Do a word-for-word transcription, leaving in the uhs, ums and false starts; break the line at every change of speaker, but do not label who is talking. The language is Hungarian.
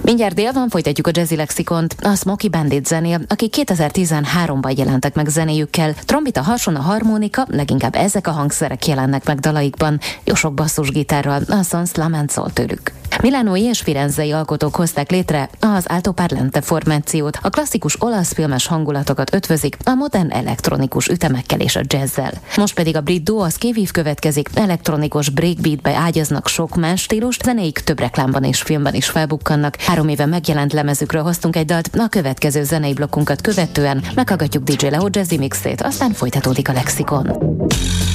Mindjárt dél van, folytatjuk a Jazzy Lexikont. A Smokey Bandit zenél, akik kétezer-tizenháromban jelentek meg zenéjükkel. Trombita, hason a harmonika, leginkább ezek a hangszerek jelennek meg dalaikban. Jó sok basszusgitárral, a Sons Lament szól tőlük. Milánói és firenzei alkotók hozták létre az altoparlante formációt. A klasszikus olasz filmes hangulatokat ötvözik a modern elektronikus ütemekkel és a jazzzel. Most pedig a brit duo a Skiviv következik, elektronikus breakbeatbe ágyaznak sok más stílust, zenéik több reklámban és filmben is felbukkannak. Három éve megjelent lemezükről hoztunk egy dalt, a következő zenei blokkunkat követően meghallgatjuk dé dzsé Leo Jazzy mixét, aztán folytatódik a Lexikon.